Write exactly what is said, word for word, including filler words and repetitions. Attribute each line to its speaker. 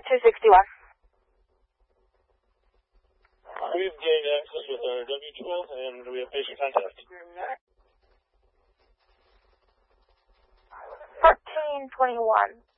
Speaker 1: two sixty-one.
Speaker 2: We've gained access with our W twelve, and we have patient contact.
Speaker 1: fourteen twenty-one.